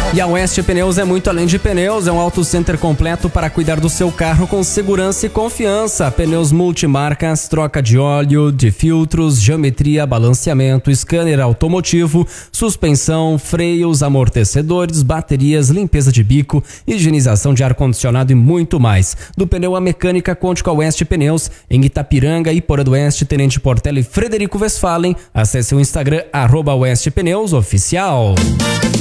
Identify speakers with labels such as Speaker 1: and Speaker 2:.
Speaker 1: E a Oeste Pneus é muito além de pneus, é um auto center completo para cuidar do seu carro com segurança e confiança. Pneus multimarcas, troca de óleo, de filtros, geometria, balanceamento, scanner automotivo, suspensão, freios, amortecedores, baterias, limpeza de bico, higienização de ar-condicionado e muito mais. Do pneu à mecânica, conte com a Oeste Pneus, em Itapiranga, Iporã do Oeste, Tenente Portela e Frederico Westphalen. Acesse o Instagram, @Oeste Pneus Oficial.